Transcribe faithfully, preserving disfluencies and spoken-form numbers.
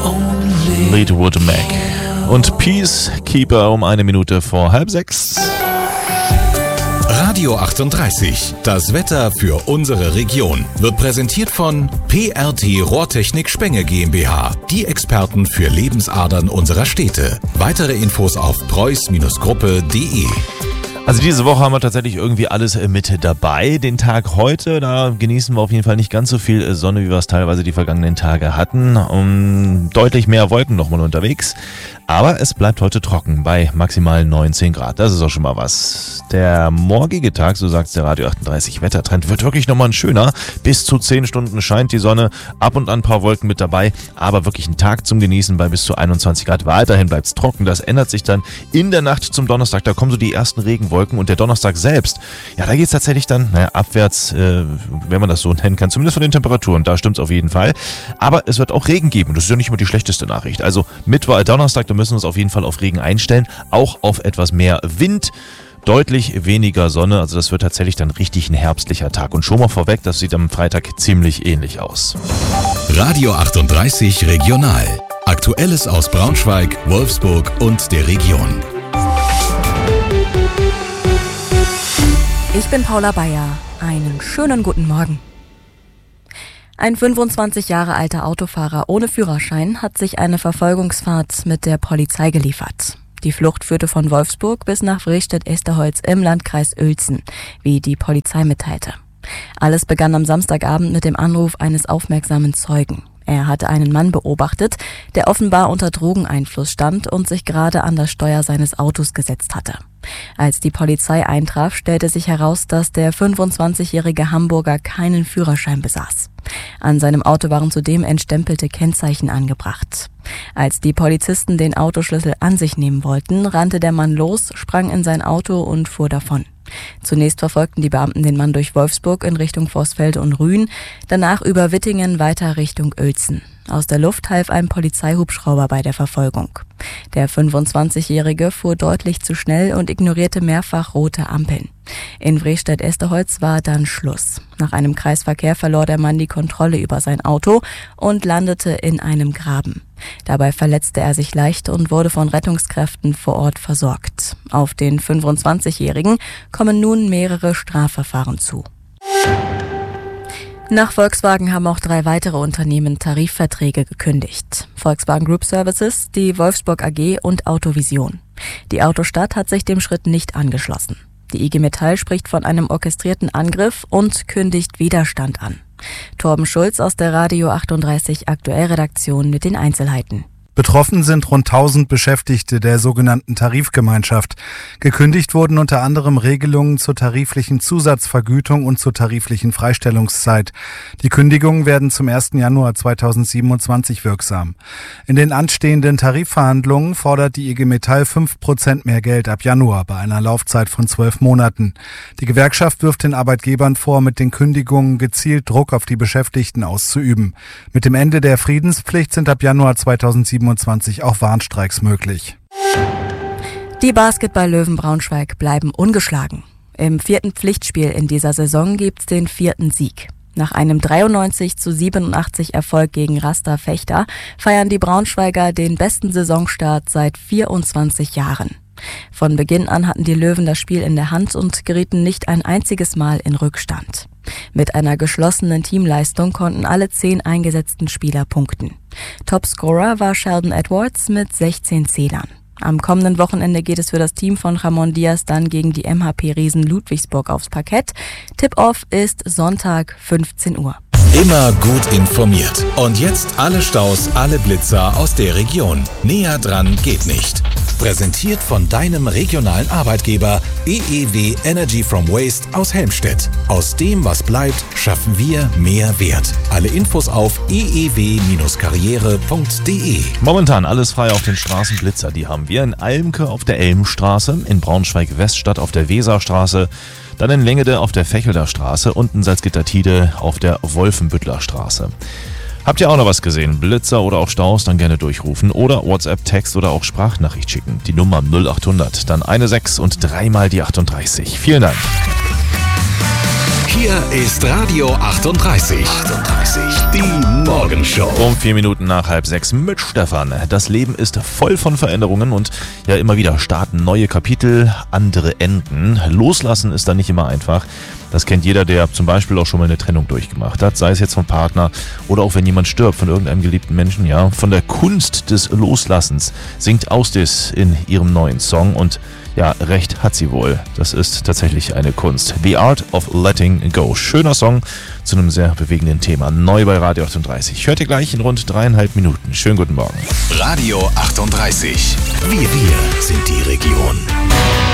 Fleetwood Mac und Peacekeeper um eine Minute vor halb sechs. Radio achtunddreißig, das Wetter für unsere Region, wird präsentiert von P R T Rohrtechnik Spenge GmbH, die Experten für Lebensadern unserer Städte. Weitere Infos auf preuß Gruppe punkt de. Also diese Woche haben wir tatsächlich irgendwie alles mit dabei. Den Tag heute, da genießen wir auf jeden Fall nicht ganz so viel Sonne, wie wir es teilweise die vergangenen Tage hatten. Um, deutlich mehr Wolken nochmal unterwegs. Aber es bleibt heute trocken bei maximal neunzehn Grad. Das ist auch schon mal was. Der morgige Tag, so sagt der Radio achtunddreißig Wettertrend, wird wirklich nochmal ein schöner. Bis zu zehn Stunden scheint die Sonne, ab und an ein paar Wolken mit dabei. Aber wirklich ein Tag zum Genießen bei bis zu einundzwanzig Grad. Weiterhin bleibt es trocken. Das ändert sich dann in der Nacht zum Donnerstag. Da kommen so die ersten Regenwolken. Und der Donnerstag selbst, ja, da geht es tatsächlich dann, naja, abwärts, äh, wenn man das so nennen kann. Zumindest von den Temperaturen. Da stimmt es auf jeden Fall. Aber es wird auch Regen geben. Das ist ja nicht immer die schlechteste Nachricht. Also Mittwoch, Donnerstag, da müssen wir uns auf jeden Fall auf Regen einstellen. Auch auf etwas mehr Wind. Deutlich weniger Sonne, also das wird tatsächlich dann richtig ein herbstlicher Tag. Und schon mal vorweg, das sieht am Freitag ziemlich ähnlich aus. Radio achtunddreißig Regional. Aktuelles aus Braunschweig, Wolfsburg und der Region. Ich bin Paula Bayer. Einen schönen guten Morgen. Ein fünfundzwanzig Jahre alter Autofahrer ohne Führerschein hat sich eine Verfolgungsfahrt mit der Polizei geliefert. Die Flucht führte von Wolfsburg bis nach Vrestedt-Esterholz im Landkreis Uelzen, wie die Polizei mitteilte. Alles begann am Samstagabend mit dem Anruf eines aufmerksamen Zeugen. Er hatte einen Mann beobachtet, der offenbar unter Drogeneinfluss stand und sich gerade an das Steuer seines Autos gesetzt hatte. Als die Polizei eintraf, stellte sich heraus, dass der fünfundzwanzigjährige Hamburger keinen Führerschein besaß. An seinem Auto waren zudem entstempelte Kennzeichen angebracht. Als die Polizisten den Autoschlüssel an sich nehmen wollten, rannte der Mann los, sprang in sein Auto und fuhr davon. Zunächst verfolgten die Beamten den Mann durch Wolfsburg in Richtung Vorsfeld und Rühen, danach über Wittingen weiter Richtung Uelzen. Aus der Luft half ein Polizeihubschrauber bei der Verfolgung. Der fünfundzwanzigjährige fuhr deutlich zu schnell und ignorierte mehrfach rote Ampeln. In Vrestedt-Esterholz war dann Schluss. Nach einem Kreisverkehr verlor der Mann die Kontrolle über sein Auto und landete in einem Graben. Dabei verletzte er sich leicht und wurde von Rettungskräften vor Ort versorgt. Auf den fünfundzwanzigjährigen kommen nun mehrere Strafverfahren zu. Nach Volkswagen haben auch drei weitere Unternehmen Tarifverträge gekündigt. Volkswagen Group Services, die Wolfsburg A G und Autovision. Die Autostadt hat sich dem Schritt nicht angeschlossen. Die I G Metall spricht von einem orchestrierten Angriff und kündigt Widerstand an. Torben Schulz aus der Radio achtunddreißig Aktuellredaktion mit den Einzelheiten. Betroffen sind rund tausend Beschäftigte der sogenannten Tarifgemeinschaft. Gekündigt wurden unter anderem Regelungen zur tariflichen Zusatzvergütung und zur tariflichen Freistellungszeit. Die Kündigungen werden zum ersten Januar zweitausendsiebenundzwanzig wirksam. In den anstehenden Tarifverhandlungen fordert die I G Metall fünf Prozent mehr Geld ab Januar bei einer Laufzeit von zwölf Monaten. Die Gewerkschaft wirft den Arbeitgebern vor, mit den Kündigungen gezielt Druck auf die Beschäftigten auszuüben. Mit dem Ende der Friedenspflicht sind ab Januar zweitausendsiebenundzwanzig auch Warnstreiks möglich. Die Basketball-Löwen Braunschweig bleiben ungeschlagen. Im vierten Pflichtspiel in dieser Saison gibt's den vierten Sieg. Nach einem dreiundneunzig zu siebenundachtzig Erfolg gegen Raster Fechter feiern die Braunschweiger den besten Saisonstart seit vierundzwanzig Jahren. Von Beginn an hatten die Löwen das Spiel in der Hand und gerieten nicht ein einziges Mal in Rückstand. Mit einer geschlossenen Teamleistung konnten alle zehn eingesetzten Spieler punkten. Topscorer war Sheldon Edwards mit sechzehn Zählern. Am kommenden Wochenende geht es für das Team von Ramon Diaz dann gegen die M H P-Riesen Ludwigsburg aufs Parkett. Tip-Off ist Sonntag fünfzehn Uhr. Immer gut informiert. Und jetzt alle Staus, alle Blitzer aus der Region. Näher dran geht nicht. Präsentiert von deinem regionalen Arbeitgeber E E W Energy from Waste aus Helmstedt. Aus dem, was bleibt, schaffen wir mehr Wert. Alle Infos auf e e w karriere punkt de. Momentan alles frei auf den Straßenblitzer. Die haben wir in Almke auf der Elmstraße, in Braunschweig-Weststadt auf der Weserstraße, dann in Lengede auf der Fechelder Straße und in Salzgitter-Tide auf der Wolfenbüttler Straße. Habt ihr auch noch was gesehen? Blitzer oder auch Staus? Dann gerne durchrufen oder WhatsApp, Text oder auch Sprachnachricht schicken. Die Nummer null achthundert, dann eine sechs und dreimal die achtunddreißig. Vielen Dank. Hier ist Radio achtunddreißig. achtunddreißig. Die Morgenshow. Um vier Minuten nach halb sechs mit Stefan. Das Leben ist voll von Veränderungen und ja, immer wieder starten neue Kapitel, andere enden. Loslassen ist da nicht immer einfach. Das kennt jeder, der zum Beispiel auch schon mal eine Trennung durchgemacht hat, sei es jetzt vom Partner oder auch wenn jemand stirbt von irgendeinem geliebten Menschen, ja. Von der Kunst des Loslassens singt Austis in ihrem neuen Song und ja, recht hat sie wohl. Das ist tatsächlich eine Kunst. The Art of Letting Go. Schöner Song zu einem sehr bewegenden Thema. Neu bei Radio achtunddreißig. Hört ihr gleich in rund dreieinhalb Minuten. Schönen guten Morgen. Radio achtunddreißig. Wir, wir sind die Region.